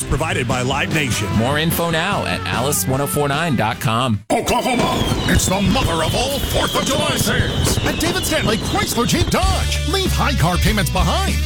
provided by Live Nation. More info now at alice1049.com. Oklahoma, it's the mother of all 4th of July sales. At David Stanley Chrysler Jeep Dodge. Leave high car payments behind.